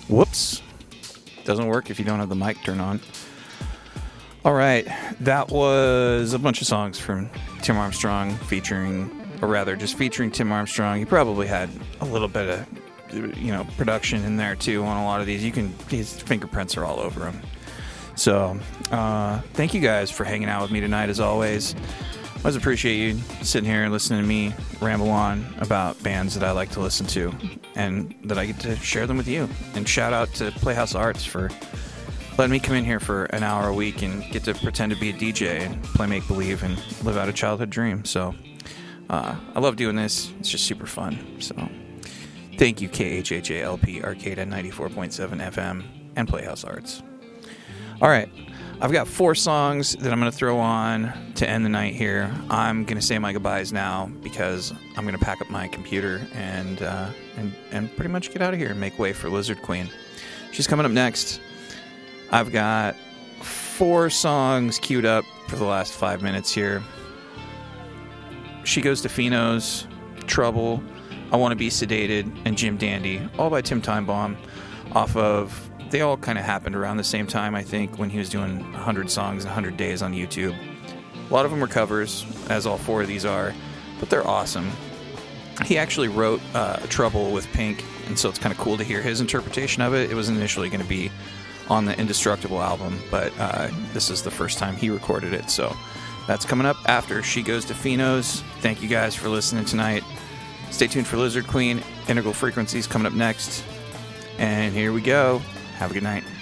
Whoops. Doesn't work if you don't have the mic turned on. All right. That was a bunch of songs from Tim Armstrong featuring Tim Armstrong. He probably had a little bit of, production in there too on a lot of these. His fingerprints are all over them. So, thank you guys for hanging out with me tonight as always. I always appreciate you sitting here and listening to me ramble on about bands that I like to listen to and that I get to share them with you. And shout out to Playhouse Arts for letting me come in here for an hour a week and get to pretend to be a DJ and play make-believe and live out a childhood dream. So I love doing this. It's just super fun. So thank you, KHHALP Arcata 94.7 FM and Playhouse Arts. All right. I've got 4 songs that I'm going to throw on to end the night here. I'm going to say my goodbyes now because I'm going to pack up my computer and pretty much get out of here and make way for Lizard Queen. She's coming up next. I've got 4 songs queued up for the last 5 minutes here. She Goes to Fino's, Trouble, I Want to Be Sedated, and Jim Dandy, all by Tim Timebomb, off of... They all kind of happened around the same time, I think, when he was doing 100 songs in 100 days on YouTube. A lot of them were covers, as all 4 of these are, but they're awesome. He actually wrote Trouble with Pink, and so it's kind of cool to hear his interpretation of it. It was initially going to be on the Indestructible album, but this is the first time he recorded it, so that's coming up after She Goes to Fino's. Thank you guys for listening tonight. Stay tuned for Lizard Queen. Integral Frequencies coming up next. And here we go. Have a good night.